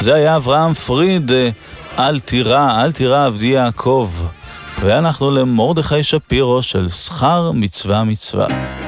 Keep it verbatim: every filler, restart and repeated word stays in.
זה היה אברהם פריד, אל תירא, אל תירא עבדי יעקב. ואנחנו למרדכי שפירו של שכר מצווה מצווה.